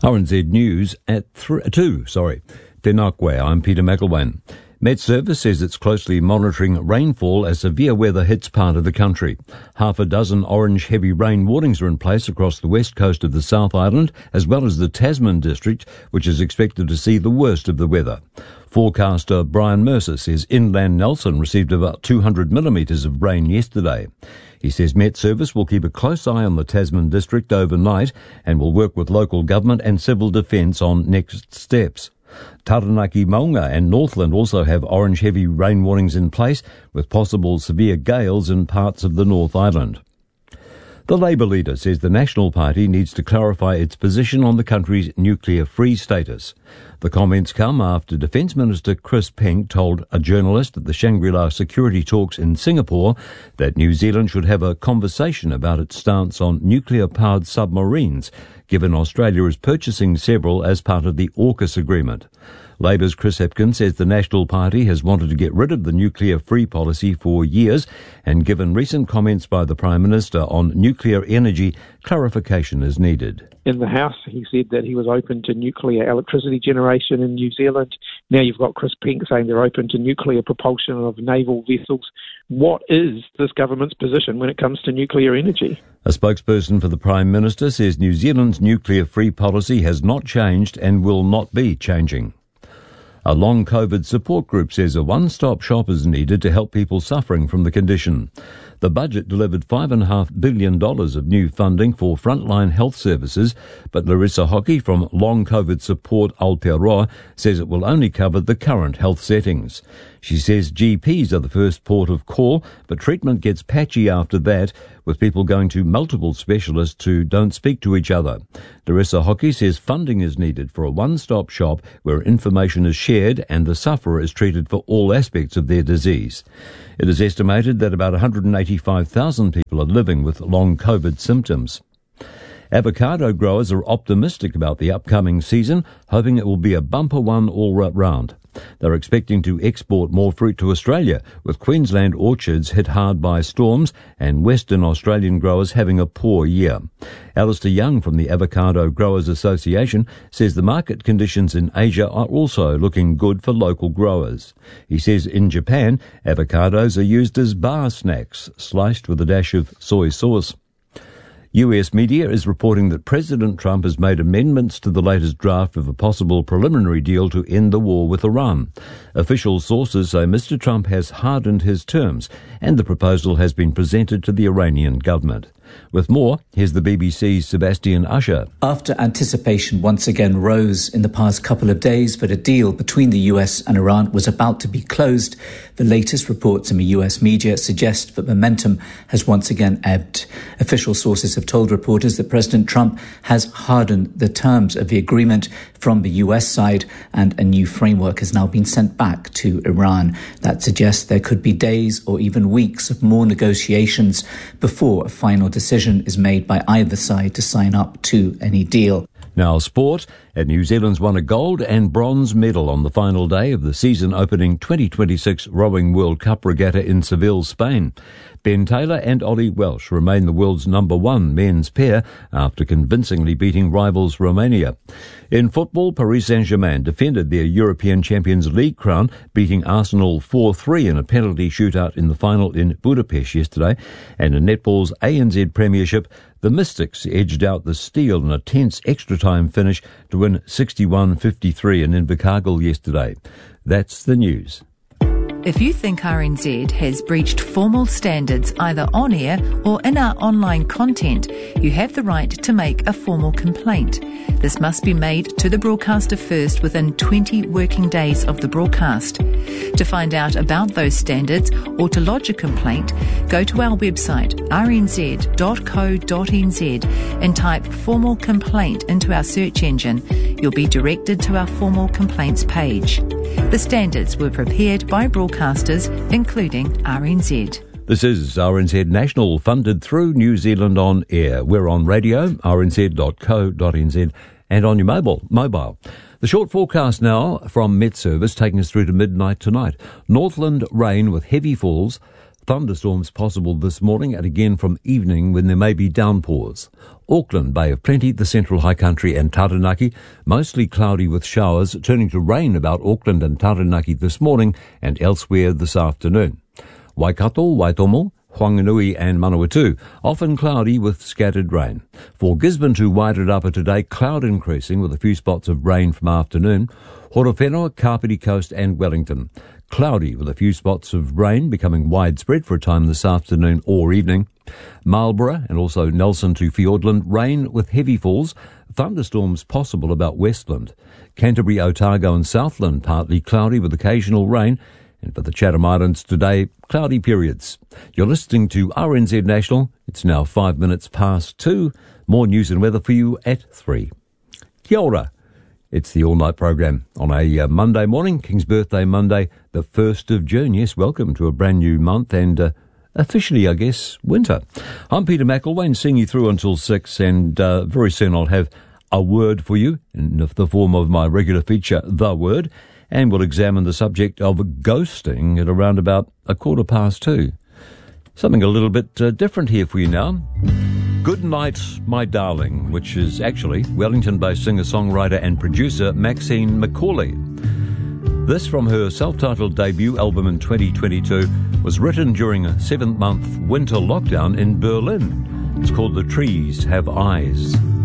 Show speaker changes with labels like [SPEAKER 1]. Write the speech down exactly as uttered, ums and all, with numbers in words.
[SPEAKER 1] R N Z News at three, two, sorry. Tenakwe, I'm Peter McElwain. Met Service says it's closely monitoring rainfall as severe weather hits part of the country. Half a dozen orange heavy rain warnings are in place across the west coast of the South Island, as well as the Tasman district, which is expected to see the worst of the weather. Forecaster Brian Mercer says inland Nelson received about two hundred millimetres of rain yesterday. He says Met Service will keep a close eye on the Tasman district overnight and will work with local government and civil defence on next steps. Taranaki, Maunga and Northland also have orange heavy rain warnings in place, with possible severe gales in parts of the North Island. The Labour leader says the National Party needs to clarify its position on the country's nuclear-free status. The comments come after Defence Minister Chris Penk told a journalist at the Shangri-La security talks in Singapore that New Zealand should have a conversation about its stance on nuclear-powered submarines, given Australia is purchasing several as part of the AUKUS agreement. Labour's Chris Hipkins says the National Party has wanted to get rid of the nuclear-free policy for years, and given recent comments by the Prime Minister on nuclear energy, clarification is needed.
[SPEAKER 2] In the House, he said that he was open to nuclear electricity generation in New Zealand. Now you've got Chris Penk saying they're open to nuclear propulsion of naval vessels. What is this government's position when it comes to nuclear energy?
[SPEAKER 1] A spokesperson for the Prime Minister says New Zealand's nuclear-free policy has not changed and will not be changing. A long COVID support group says a one-stop shop is needed to help people suffering from the condition. The budget delivered five point five billion dollars of new funding for frontline health services, but Larissa Hockey from Long COVID Support Aotearoa says it will only cover the current health settings. She says G Ps are the first port of call, but treatment gets patchy after that, with people going to multiple specialists who don't speak to each other. Larissa Hockey says funding is needed for a one-stop shop where information is shared and the sufferer is treated for all aspects of their disease. It is estimated that about one hundred eighty-five thousand people are living with long COVID symptoms. Avocado growers are optimistic about the upcoming season, hoping it will be a bumper one all round. They're expecting to export more fruit to Australia, with Queensland orchards hit hard by storms and Western Australian growers having a poor year. Alistair Young from the Avocado Growers Association says the market conditions in Asia are also looking good for local growers. He says in Japan, avocados are used as bar snacks, sliced with a dash of soy sauce. U S media is reporting that President Trump has made amendments to the latest draft of a possible preliminary deal to end the war with Iran. Official sources say Mister Trump has hardened his terms, and the proposal has been presented to the Iranian government. With more, here's the B B C's Sebastian Usher.
[SPEAKER 3] After anticipation once again rose in the past couple of days that a deal between the U S and Iran was about to be closed, the latest reports in the U S media suggest that momentum has once again ebbed. Official sources have told reporters that President Trump has hardened the terms of the agreement from the U S side, and a new framework has now been sent back to Iran. That suggests there could be days or even weeks of more negotiations before a final decision is made by either side to sign up to any deal.
[SPEAKER 1] Now sport, and New Zealand's won a gold and bronze medal on the final day of the season-opening twenty twenty-six Rowing World Cup regatta in Seville, Spain. Ben Taylor and Ollie Welsh remain the world's number one men's pair after convincingly beating rivals Romania. In football, Paris Saint-Germain defended their European Champions League crown, beating Arsenal four three in a penalty shootout in the final in Budapest yesterday. And in netball's A N Z Premiership, the Mystics edged out the Steel in a tense extra-time finish to win sixty-one fifty-three in Invercargill yesterday. That's the news.
[SPEAKER 4] If you think R N Z has breached formal standards either on air or in our online content, you have the right to make a formal complaint. This must be made to the broadcaster first within twenty working days of the broadcast. To find out about those standards or to lodge a complaint, go to our website r n z dot co dot n z and type formal complaint into our search engine. You'll be directed to our formal complaints page. The standards were prepared by broadcasters, including R N Z.
[SPEAKER 1] This is R N Z National, funded through New Zealand On Air. We're on radio, r n z dot co dot n z, and on your mobile. mobile. The short forecast now from Met Service taking us through to midnight tonight. Northland rain with heavy falls. Thunderstorms possible this morning and again from evening when there may be downpours. Auckland, Bay of Plenty, the Central High Country and Taranaki, mostly cloudy with showers, turning to rain about Auckland and Taranaki this morning and elsewhere this afternoon. Waikato, Waitomo, Whanganui and Manawatu, often cloudy with scattered rain. For Gisborne to Wairarapa today, cloud increasing with a few spots of rain from afternoon. Horowhenua, Kapiti Coast and Wellington, cloudy with a few spots of rain becoming widespread for a time this afternoon or evening. Marlborough and also Nelson to Fiordland, rain with heavy falls, thunderstorms possible about Westland. Canterbury, Otago and Southland, partly cloudy with occasional rain. And for the Chatham Islands today, cloudy periods. You're listening to R N Z National. It's now five minutes past two. More news and weather for you at three. Kia ora. It's the all-night program on a uh, Monday morning, King's Birthday Monday, the first of June. Yes, welcome to a brand new month and uh, officially, I guess, winter. I'm Peter McElwain, seeing you through until six, and uh, very soon I'll have a word for you in the form of my regular feature, The Word. And we'll examine the subject of ghosting at around about a quarter past two. Something a little bit uh, different here for you now. Good Night, My Darling, which is actually Wellington-based singer-songwriter and producer Maxine Macaulay. This, from her self-titled debut album in twenty twenty-two, was written during a seven-month winter lockdown in Berlin. It's called The Trees Have Eyes.